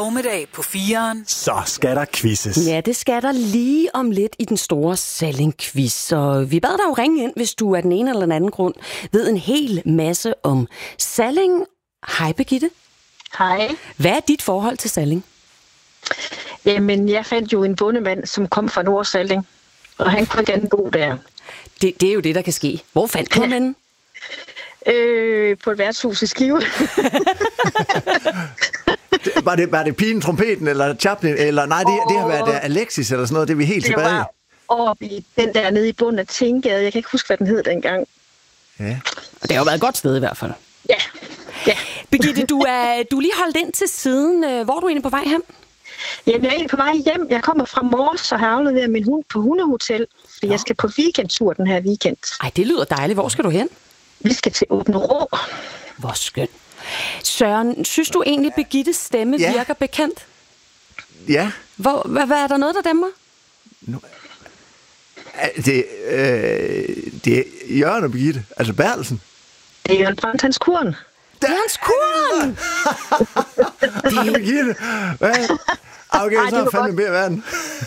formiddag på 4'eren. Så skal der quizzes. Ja, det skal der lige om lidt i den store Salling-quiz. Og vi bad dig jo ringe ind, hvis du af den ene eller den anden grund ved en hel masse om Salling. Hej Birgitte. Hej. Hvad er dit forhold til Salling? Jamen, jeg fandt jo en bondemand, som kom fra Nordsalling, og han kunne gerne bo der. Det er jo det, der kan ske. Hvor fandt du ham henne? På et værtshus i Skive. Var det pigen, trompeten eller Chaplin? Eller nej, det har været Alexis eller sådan noget. Det er vi helt tilbage. Det var oppe i den der nede i bunden af Tinggade. Jeg kan ikke huske, hvad den hed dengang. Ja. Og det har jo været et godt sted i hvert fald. Ja. Birgitte, du er lige holdt ind til siden. Hvor er du egentlig på vej hen? Jamen, jeg er egentlig på vej hjem. Jeg kommer fra Mors og har afleveret min hund på hundehotel. Fordi jeg skal på weekendtur den her weekend. Ej, det lyder dejligt. Hvor skal du hen? Vi skal til Åbenrå. Hvor skønt. Søren, synes du egentlig, Birgittes stemme virker bekendt? Ja. Hvad er der noget, der dæmmer? Det er Jørgen og Birgitte, altså Bertelsen. Det er Jørgen Brandt, hans kurn. Det er hans kurn! Det er Birgitte. Okay, så er fandme mere verden.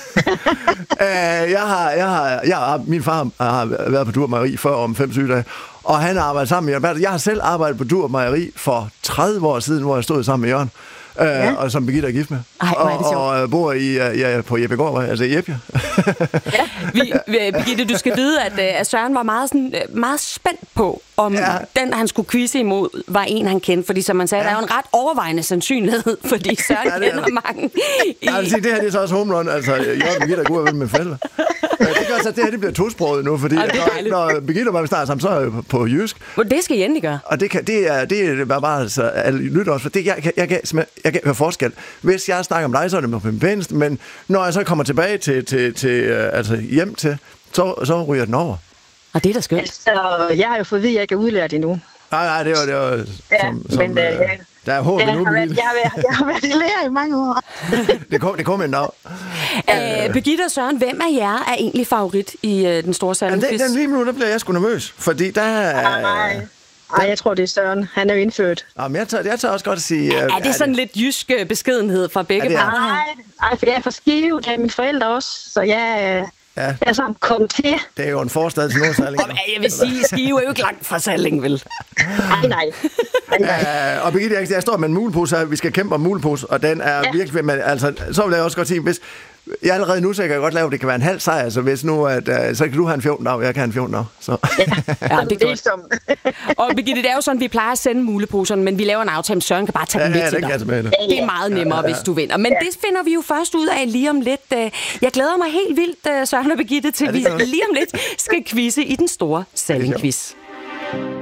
Min far har været på Dur Mejeri før om 5 sygedage, og han har arbejdet sammen med Jørgen. Jeg har selv arbejdet på Dur Mejeri for 30 år siden, hvor jeg stod sammen med Jørgen. Og som Birgitte er gift med. Og bor på Jeppegård, altså Jeppe. Birgitte, du skal vide, at Søren var meget spændt på, om den, han skulle quizze imod, var en, han kendte. Fordi som man sagde, der er jo en ret overvejende sandsynlighed, fordi Søren kender mange. Jeg vil sige, det her det er så også home run. Altså, Jørgen og Birgitte er gode med forældre. Det gør så, at det her det bliver tosproget nu, fordi når Birgitte var snart sammen, så er jeg på jysk. Det skal I endelig gøre. Og det er bare så lytter også, for jeg kan høre forskel. Hvis jeg snakker om dig, så er det med min pæneste, men når jeg så kommer tilbage til hjem til, så ryger den over. Og det er da skønt. Altså, jeg har jo fået at vide, at jeg ikke er udlært endnu. Nej, det var der er håb endnu. Jeg har været i lærer i mange år. det kom en dag. Birgitte og Søren, hvem af jer er egentlig favorit i den store Salling-quiz? Den lige nu, der bliver jeg sgu nervøs, fordi der Nej, jeg tror, det er Søren. Han er jo indfødt. Jamen, jeg tør også godt sige... Er det sådan lidt jysk beskedenhed fra begge parter? Nej, for jeg er fra Skive, det er mine forældre også, så jeg er sådan kommet til. Det er jo en forstad til Nordsalling. Jeg vil sige, Skive er jo ikke langt fra Salling, vel? Nej. Og Birgitte, jeg står med en mulepose, vi skal kæmpe om mulepose, og den er virkelig... Men, altså, så vil jeg også godt sige, hvis... Jeg allerede nu, så jeg kan godt lave, det kan være en halv sejr, så hvis nu, så kan du have en 14 dag, jeg kan have en 14 dag. Så. Ja, det er godt. Og Birgitte, det er jo sådan, vi plejer at sende muleposerne, men vi laver en aftale, Søren kan bare tage dem med til dig. Det er meget nemmere, hvis du vinder. Men det finder vi jo først ud af lige om lidt. Jeg glæder mig helt vildt, Søren og Birgitte, til vi lige om lidt skal quizze i den store Salling-quiz.